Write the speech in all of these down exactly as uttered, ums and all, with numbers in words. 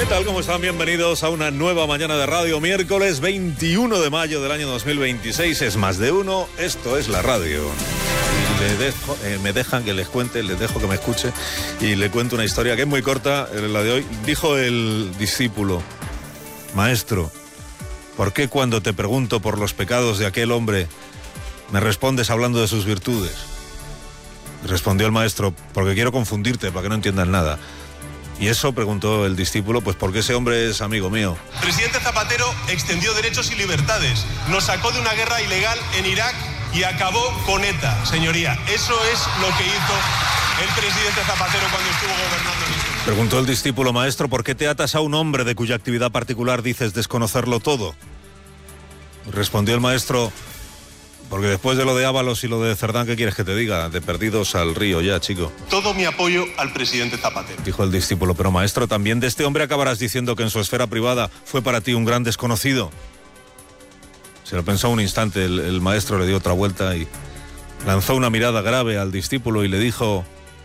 ¿Qué tal? ¿Cómo están? Bienvenidos a una nueva mañana de radio, miércoles veintiuno de mayo del año dos mil veintiséis. Es más de uno, esto es la radio. Le dejo, eh, me dejan que les cuente, les dejo que me escuche y le cuento una historia que es muy corta, eh, la de hoy. Dijo el discípulo: maestro, ¿por qué cuando te pregunto por los pecados de aquel hombre me respondes hablando de sus virtudes? Y respondió el maestro: porque quiero confundirte para que no entiendas nada. Y eso, preguntó el discípulo, pues porque ese hombre es amigo mío. El presidente Zapatero extendió derechos y libertades, nos sacó de una guerra ilegal en Irak y acabó con ETA, señoría. Eso es lo que hizo el presidente Zapatero cuando estuvo gobernando en este país. Preguntó el discípulo: maestro, ¿por qué te atas a un hombre de cuya actividad particular dices desconocerlo todo? Respondió el maestro: porque después de lo de Ábalos y lo de Cerdán, ¿qué quieres que te diga? De perdidos al río ya, chico. Todo mi apoyo al presidente Zapatero. Dijo el discípulo: pero maestro, también de este hombre acabarás diciendo que en su esfera privada fue para ti un gran desconocido. Se lo pensó un instante, el, el maestro le dio otra vuelta y lanzó una mirada grave al discípulo y le dijo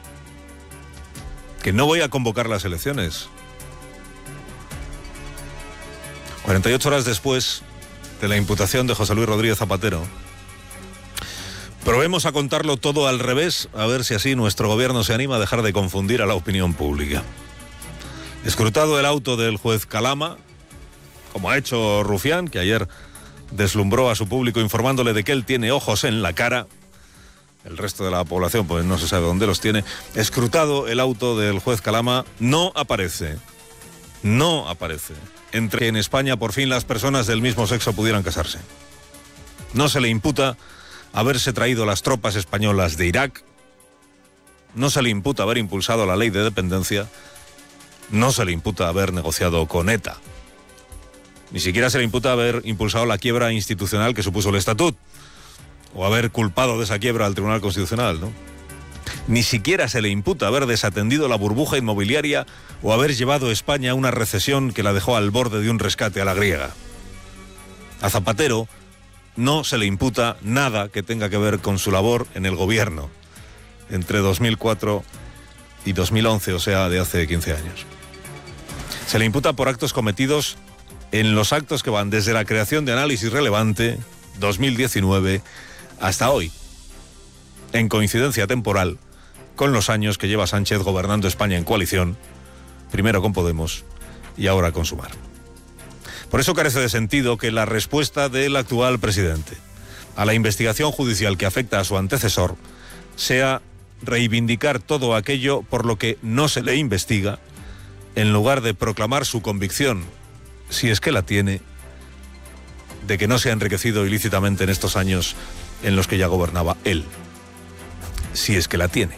que no voy a convocar las elecciones. cuarenta y ocho horas después de la imputación de José Luis Rodríguez Zapatero, probemos a contarlo todo al revés, a ver si así nuestro gobierno se anima a dejar de confundir a la opinión pública. Escrutado el auto del juez Calama, como ha hecho Rufián, que ayer deslumbró a su público informándole de que él tiene ojos en la cara, el resto de la población pues no se sabe dónde los tiene. Escrutado el auto del juez Calama, no aparece, no aparece, entre que en España por fin las personas del mismo sexo pudieran casarse. No se le imputa haberse traído las tropas españolas de Irak, no se le imputa haber impulsado la ley de dependencia, no se le imputa haber negociado con ETA, ni siquiera se le imputa haber impulsado la quiebra institucional que supuso el Estatut, o haber culpado de esa quiebra al Tribunal Constitucional, ¿no? Ni siquiera se le imputa haber desatendido la burbuja inmobiliaria o haber llevado España a una recesión que la dejó al borde de un rescate a la griega. A Zapatero no se le imputa nada que tenga que ver con su labor en el gobierno entre dos mil cuatro y dos mil once, o sea, de hace quince años. Se le imputa por actos cometidos en los actos que van desde la creación de Análisis Relevante, dos mil diecinueve, hasta hoy, en coincidencia temporal con los años que lleva Sánchez gobernando España en coalición, primero con Podemos y ahora con Sumar. Por eso carece de sentido que la respuesta del actual presidente a la investigación judicial que afecta a su antecesor sea reivindicar todo aquello por lo que no se le investiga, en lugar de proclamar su convicción, si es que la tiene, de que no se ha enriquecido ilícitamente en estos años en los que ya gobernaba él, si es que la tiene.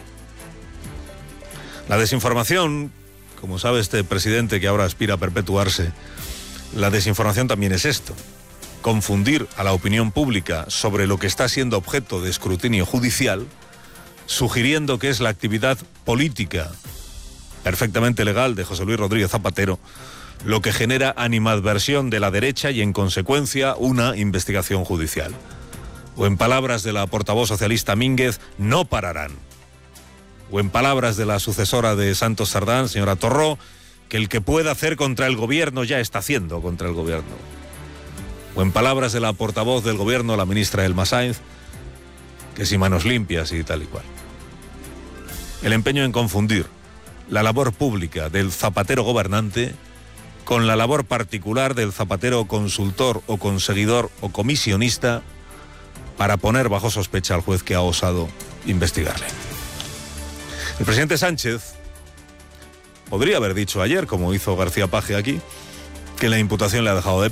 La desinformación, como sabe este presidente que ahora aspira a perpetuarse, la desinformación también es esto: confundir a la opinión pública sobre lo que está siendo objeto de escrutinio judicial, sugiriendo que es la actividad política perfectamente legal de José Luis Rodríguez Zapatero lo que genera animadversión de la derecha y, en consecuencia, una investigación judicial. O en palabras de la portavoz socialista Mínguez, no pararán. O en palabras de la sucesora de Santos Cerdán, señora Torró, que el que pueda hacer contra el gobierno ya está haciendo contra el gobierno. O en palabras de la portavoz del gobierno, la ministra Elma Sáenz, que si manos limpias y tal y cual. El empeño en confundir la labor pública del Zapatero gobernante con la labor particular del Zapatero consultor o conseguidor o comisionista para poner bajo sospecha al juez que ha osado investigarle. El presidente Sánchez podría haber dicho ayer, como hizo García Paje aquí, que la imputación le ha dejado de